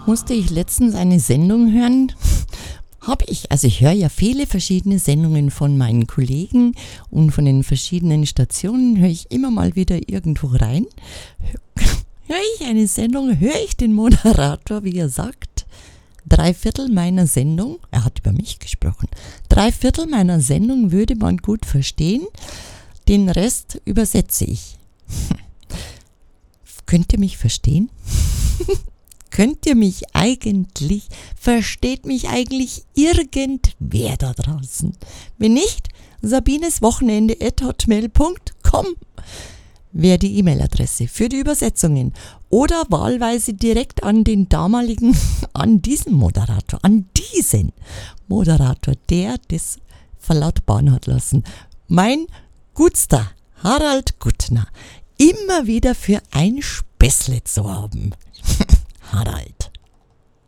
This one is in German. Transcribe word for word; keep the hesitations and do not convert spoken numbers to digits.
musste ich letztens eine Sendung hören. Habe ich, also ich höre ja viele verschiedene Sendungen von meinen Kollegen und von den verschiedenen Stationen, höre ich immer mal wieder irgendwo rein. Höre ich eine Sendung, höre ich den Moderator, wie er sagt, drei Viertel meiner Sendung, er hat über mich gesprochen, drei Viertel meiner Sendung würde man gut verstehen, den Rest übersetze ich. Könnt ihr mich verstehen? Könnt ihr mich eigentlich, versteht mich eigentlich irgendwer da draußen? Wenn nicht, sabineswochenende at hotmail punkt com wäre die E-Mail-Adresse für die Übersetzungen oder wahlweise direkt an den damaligen, an diesen Moderator, an diesen Moderator, der das verlautbaren hat lassen. Mein Gutster, Harald Gutner, immer wieder für ein Späßle zu haben.